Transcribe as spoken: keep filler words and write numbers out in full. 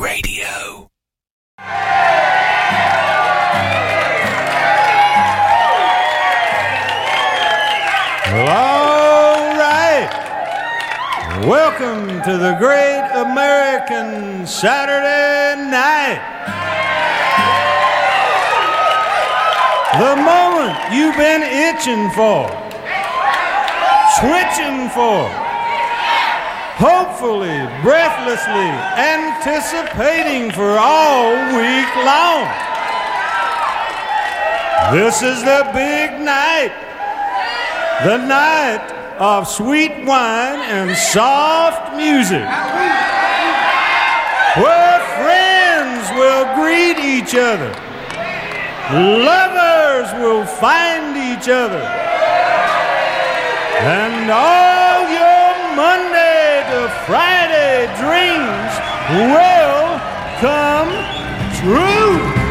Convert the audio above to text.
Radio. Well, all right. Welcome to the Great American Saturday Night. The moment you've been itching for, switching for, hopefully, breathlessly anticipating for all week long. This is the big night. The night of sweet wine and soft music, where friends will greet each other, lovers will find each other, and all your Monday to Friday dreams will come true.